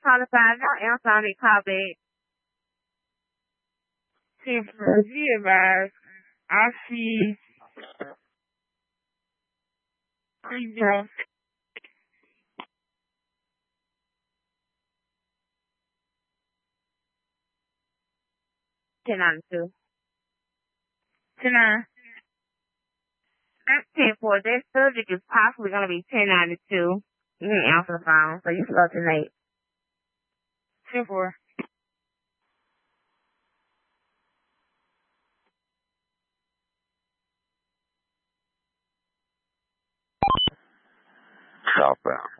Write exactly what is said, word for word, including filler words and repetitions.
call the five. Don't answer on the call back. ten for G advised. I see. Three zero. Ten ninety two. Ten nine. That's ten four. That subject is possibly gonna be ten ninety two. You didn't answer the phone, so you can go to Nate. Ten four. Southbound.